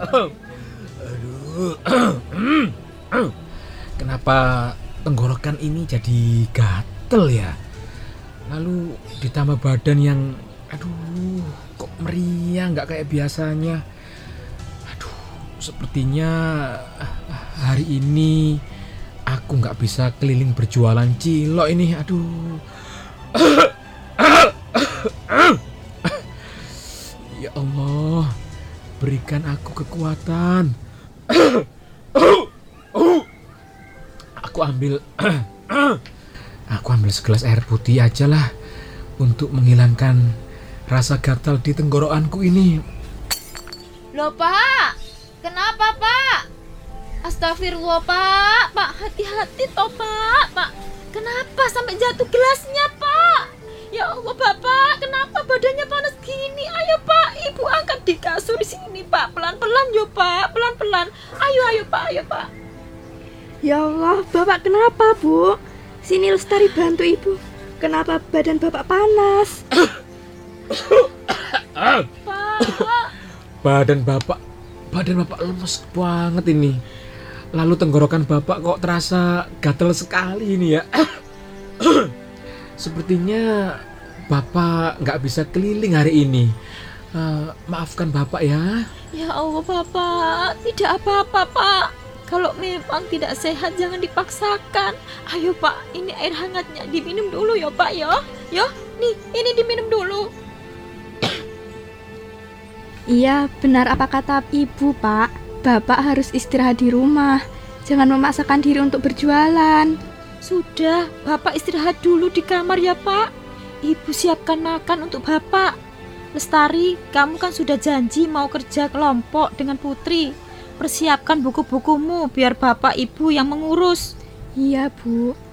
Aduh. Kenapa tenggorokan ini jadi gatel ya? Lalu ditambah badan yang aduh, kok meriang nggak kayak biasanya. Aduh, sepertinya hari ini aku nggak bisa keliling berjualan cilok ini. Aduh. Ya Allah, berikan aku kekuatan. Aku ambil Aku ambil segelas air putih aja lah untuk menghilangkan rasa gatal di tenggorokanku ini. Loh Pak, kenapa Pak? Astagfirullah Pak, Pak hati-hati toh Pak. Kenapa sampai jatuh gelasnya Pak? Ya Allah Bapak, kenapa badannya panas gini? Ayo Pak, Ibu angkat di kasur sini Pak, pelan-pelan yo Pak, pelan-pelan. Ayo Pak. Ya Allah, Bapak kenapa, Bu? Sini Lestari bantu Ibu. Kenapa badan Bapak panas? Pak. Badan Bapak lemes banget ini. Lalu tenggorokan Bapak kok terasa gatal sekali ini ya. Sepertinya Bapak nggak bisa keliling hari ini. Maafkan Bapak ya. Ya Allah Bapak, tidak apa-apa Pak. Kalau memang tidak sehat jangan dipaksakan. Ayo Pak, ini air hangatnya diminum dulu ya Pak ya. Ya, nih ini diminum dulu. Iya, benar apa kata Ibu, Pak. Bapak harus istirahat di rumah. Jangan memaksakan diri untuk berjualan. Sudah, Bapak istirahat dulu di kamar ya Pak. Ibu siapkan makan untuk Bapak. Lestari, kamu kan sudah janji mau kerja kelompok dengan Putri. Persiapkan buku-bukumu biar Bapak Ibu yang mengurus. Iya, Bu.